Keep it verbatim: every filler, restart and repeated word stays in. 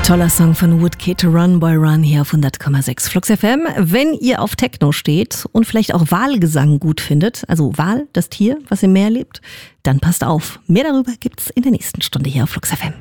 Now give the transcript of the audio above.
Toller Song von Woodkid, Run Boy Run, hier auf hundert Komma sechs Flux F M. Wenn ihr auf Techno steht und vielleicht auch Walgesang gut findet, also Wal, das Tier, was im Meer lebt, dann passt auf. Mehr darüber gibt's in der nächsten Stunde hier auf Flux F M.